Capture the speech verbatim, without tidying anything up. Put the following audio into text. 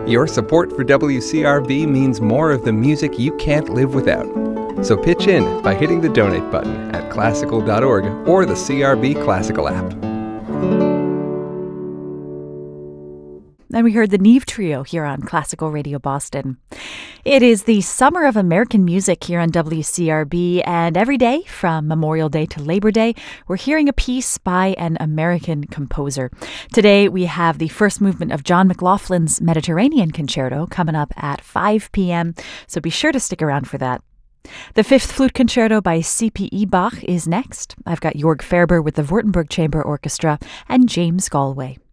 Your support for W C R B means more of the music you can't live without. So pitch in by hitting the donate button at classical dot org or the C R B Classical app. And we heard the Neve Trio here on Classical Radio Boston. It is the Summer of American Music here on W C R B, and every day from Memorial Day to Labor Day, we're hearing a piece by an American composer. Today, we have the first movement of John McLaughlin's Mediterranean Concerto coming up at five p.m., so be sure to stick around for that. The Fifth Flute Concerto by C P E Bach is next. I've got Jörg Ferber with the Württemberg Chamber Orchestra and James Galway.